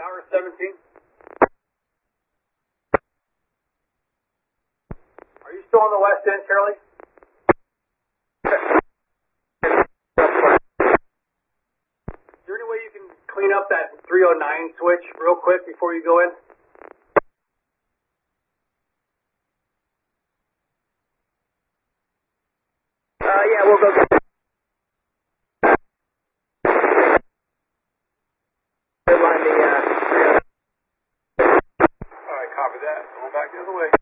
Tower 17. Are you still on the west end, Charlie? Is there any way you can clean up that 309 switch real quick before you go in? Yeah, we'll go get it. Alright, copy that. Going back the other way.